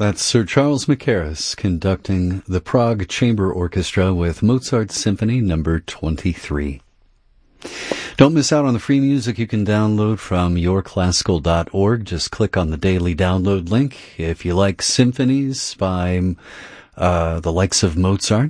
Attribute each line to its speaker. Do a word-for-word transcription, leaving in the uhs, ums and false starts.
Speaker 1: That's Sir Charles Mackerras conducting the Prague Chamber Orchestra with Mozart Symphony number twenty-three. Don't miss out on the free music you can download from your classical dot org. Just click on the daily download link. If you like symphonies by uh, the likes of Mozart,